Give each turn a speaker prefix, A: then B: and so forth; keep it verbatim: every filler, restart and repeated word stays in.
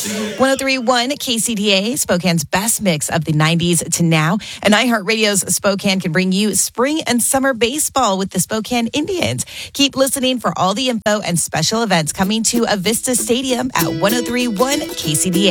A: one oh three point one K C D A, Spokane's best mix of the nineties to now. And iHeartRadio's Spokane can bring you spring and summer baseball with the Spokane Indians. Keep listening for all the info and special events coming to Avista Stadium at one oh three point one K C D A.